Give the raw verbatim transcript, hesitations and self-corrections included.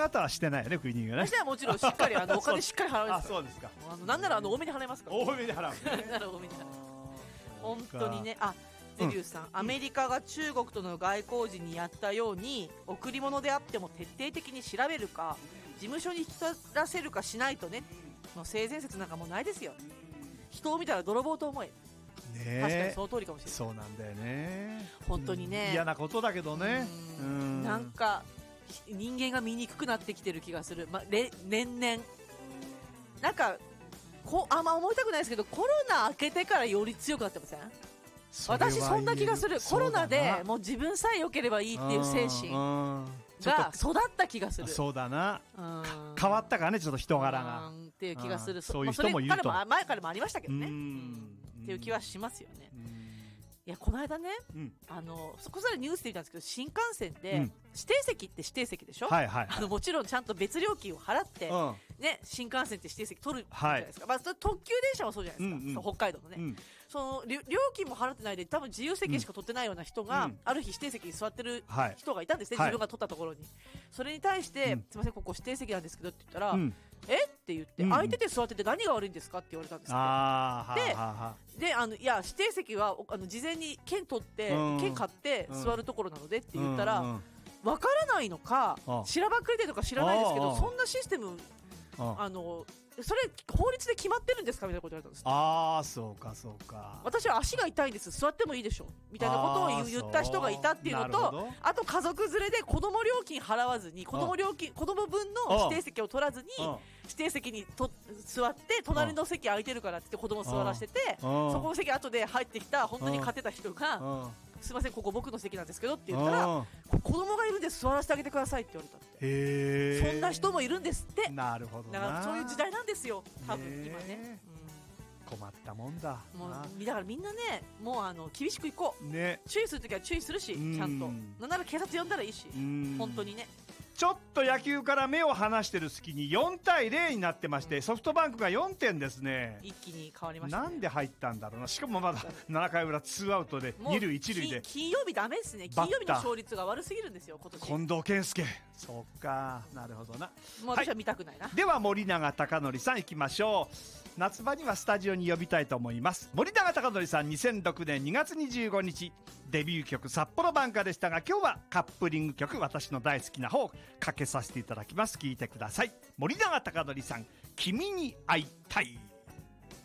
なたはしてないよね、クリーニングね。 私はもちろんしっかりあのお金しっかり払うんですあ、そうですか。 あのなんならあの多めに払いますから、 多めに払う、ね、 なんなら多めに払う。本当にね。あ、ゼビウスさん、うん、アメリカが中国との外交時にやったように、贈り物であっても徹底的に調べるか事務所に引き取らせるかしないとね、もう性善説なんかもうないですよ。人を見たら泥棒と思え。ね、確かにその通りかもしれない。 そうなんだよね。 本当にね、 嫌なことだけどね。 うん、なんか人間が見にくくなってきてる気がする、ま、れ年々なんかこあんま思いたくないですけど、コロナ明けてからより強くなってません？私そんな気がする。コロナでもう自分さえ良ければいいっていう精神が育った気がする。 そうだな、変わったからね、ちょっと人柄がっていう気がする。 そういう人もいると、 まあ、それ前からもありましたけどね、うん、っていう気はしますよね。いやこの間ね、うん、あのそこそれニュースで見たんですけど、新幹線で、うん、指定席って指定席でしょ、はいはいはい、あのもちろんちゃんと別料金を払って、うんね、新幹線って指定席取るじゃないですか、はい、まあ、特急電車もそうじゃないですか、うんうん、北海道のね、うん、その料金も払ってないで多分自由席しか取ってないような人が、うん、ある日指定席に座ってる人がいたんですね、はい、自分が取ったところに、それに対して、うん、すいませんここ指定席なんですけどって言ったら、うん、えって言って、うん、空いてて座ってて何が悪いんですかって言われたんですよ。あでははであのいや指定席はあの事前に券取って、うん、券買って座るところなのでって言ったら、うんうん、分からないのかしらばっくれてるのか知らないですけど、そんなシステムあのそれ法律で決まってるんですかみたいなこと言われたんです。ああそうかそうか、私は足が痛いんです座ってもいいでしょみたいなことを言った人がいたっていうのと、あと家族連れで子供料金払わずに子供料金子供分の指定席を取らずに指定席にと座って隣の席空いてるからって言って子供座らせてて、そこの席後で入ってきた本当に勝てた人がすいませんここ僕の席なんですけどって言ったら、子供がいるんです座らせてあげてくださいって言われたって。へー、そんな人もいるんですって。なるほどな、だからそういう時代なんですよ多分今ね、うん、困ったもんだ。もうだからみんなねもうあの厳しくいこう、ね、注意するときは注意するし、ちゃんとなんなら警察呼んだらいいし、本当にね。ちょっと野球から目を離してる隙によんたいゼロになってまして、ソフトバンクがよんてんですね。一気に変わりましたね。なんで入ったんだろうな。しかもまだななかい裏ツーアウトでに塁いち塁で金曜日ダメですね。金曜日の勝率が悪すぎるんですよ今年。近藤健介、そうか、なるほどな。もう私は見たくないな、はい、では森永貴則さんいきましょう。夏場にはスタジオに呼びたいと思います。森永貴則さんにせんろくねんにがつにじゅうごにちデビュー曲札幌挽歌でしたが、今日はカップリング曲私の大好きな方をかけさせていただきます。聴いてください。森永貴則さん、君に会いたい。